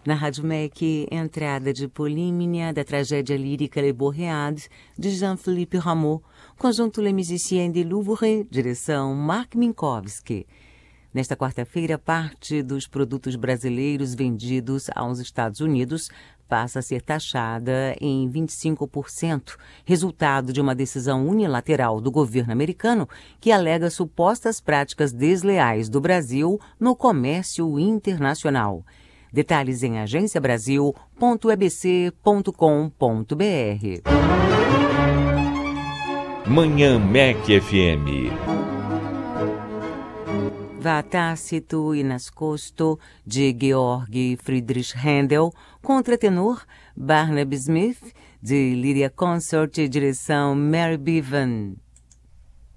Na Rádio MEC, entrada de Polímnia, da tragédia lírica Les Boréades, de Jean-Philippe Rameau, conjunto Les Musiciens du Louvre, direção Marc Minkowski. Nesta quarta-feira, parte dos produtos brasileiros vendidos aos Estados Unidos passa a ser taxada em 25%, resultado de uma decisão unilateral do governo americano que alega supostas práticas desleais do Brasil no comércio internacional. Detalhes em agenciabrasil.ebc.com.br. Manhã MEC FM. Vá Tácito e Nascosto, de Georg Friedrich Händel, contratenor Barnaby Smith, de Lyria Consort, direção Mary Bevan.